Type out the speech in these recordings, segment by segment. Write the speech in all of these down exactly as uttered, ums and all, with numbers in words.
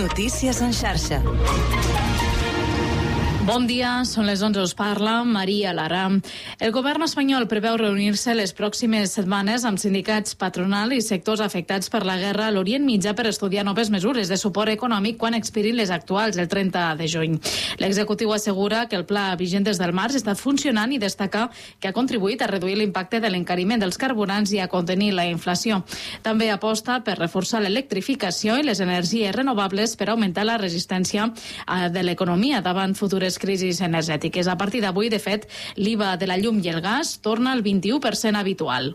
Notícies en xarxa. Bon dia, són les onze, us parla Maria Lara. El govern espanyol preveu reunir-se les pròximes setmanes amb sindicats, patronal i sectors afectats per la guerra a l'Orient Mitjà per estudiar noves mesures de suport econòmic quan expirin les actuals el trenta de juny. L'executiu assegura que el pla vigent des del març està funcionant i destaca que ha contribuït a reduir l'impacte de l'encariment dels carburants i a contenir la inflació. També aposta per reforçar l'electrificació i les energies renovables per augmentar la resistència de l'economia davant futures crisis energètiques. A partir d'avui, de fet, l'I V A de la llum i el gas torna al vint-i-u per cent habitual.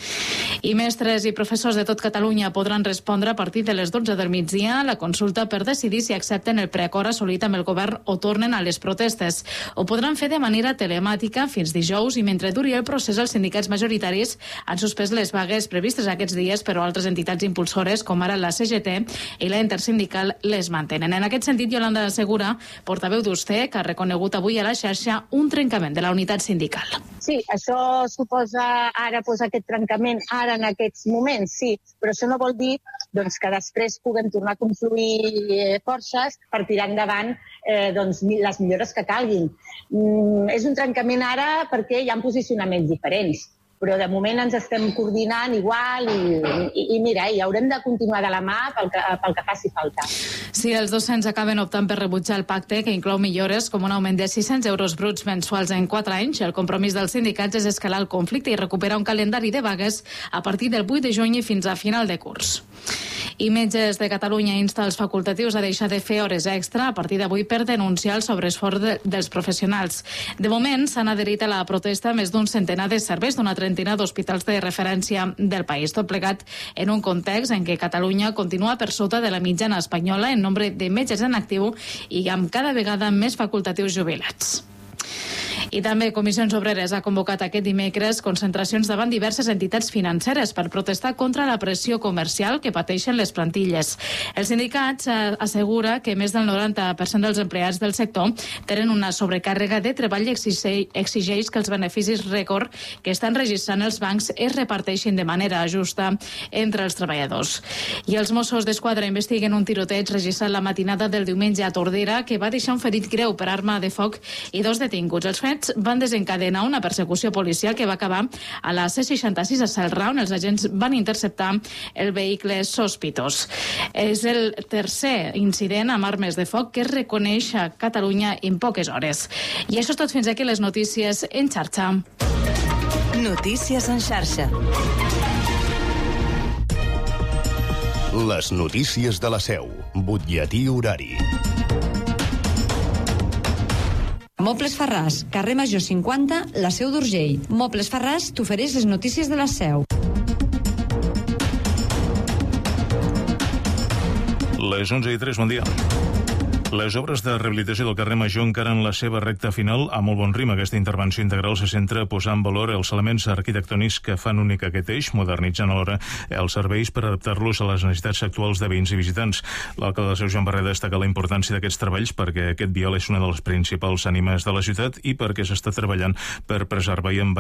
I mestres i professors de tot Catalunya podran respondre a partir de les dotze del migdia a la consulta per decidir si accepten el preacord assolit amb el govern o tornen a les protestes. Ho podran fer de manera telemàtica fins dijous i mentre duri el procés els sindicats majoritaris han suspès les vagues previstes aquests dies, però altres entitats impulsores, com ara la C G T i la Intersindical, les mantenen. En aquest sentit, Yolanda Segura, portaveu d'Usté, que ha reconegut avui a la xarxa un trencament de la unitat sindical. Sí, això suposa ara pues, aquest trencament ara en aquests moments, sí, però això no vol dir doncs, que després puguem tornar a confluir eh, forces per tirar endavant eh, doncs, les millores que calguin. Mm, és un trencament ara perquè hi ha posicionaments diferents, però de moment ens estem coordinant igual i, i, i mira, i haurem de continuar de la mà pel que, pel que faci falta. Si els docents acaben optant per rebutjar el pacte, que inclou millores com un augment de sis-cents euros bruts mensuals en quatre anys, el compromís dels sindicats és escalar el conflicte i recuperar un calendari de vagues a partir del vuit de juny i fins a final de curs. I Metges de Catalunya insta els facultatius a deixar de fer hores extra a partir d'avui per denunciar el sobreesforç de, dels professionals. De moment, s'han adherit a la protesta més d'un centenar de serveis d'una trentena d'hospitals de referència del país. Tot plegat en un context en què Catalunya continua per sota de la mitjana espanyola en nombre de metges en actiu i amb cada vegada més facultatius jubilats. I també Comissions Obreres ha convocat aquest dimecres concentracions davant diverses entitats financeres per protestar contra la pressió comercial que pateixen les plantilles. El sindicat assegura que més del noranta per cent dels empleats del sector tenen una sobrecàrrega de treball i exigeix que els beneficis rècord que estan registrant els bancs es reparteixin de manera justa entre els treballadors. I els Mossos d'Esquadra investiguen un tiroteig registrat la matinada del diumenge a Tordera que va deixar un ferit greu per arma de foc i dos detinguts. Els fets van desencadenar una persecució policial que va acabar a la C seixanta-sis a Celrà, on els agents van interceptar el vehicle sospitós. És el tercer incident amb armes de foc que es reconeix a Catalunya en poques hores. I això és tot, fins aquí les notícies en xarxa. Notícies en xarxa. Les notícies de la Seu. Butlletí horari. Mobles Farràs, carrer Major cinquanta, la Seu d'Urgell. Mobles Farràs t'ofereix les notícies de la Seu. Les onze i tres, bon dia. Les obres de rehabilitació del carrer Major encara en la seva recta final a molt bon ritme. Aquesta intervenció integral se centra a posar en valor els elements arquitectònics que fan únic aquest eix, modernitzant alhora els serveis per adaptar-los a les necessitats actuals de veïns i visitants. L'alcalde de Seu, Joan Barreda, destaca la importància d'aquests treballs perquè aquest vial és una de les principals ànimes de la ciutat i perquè s'està treballant per preservar i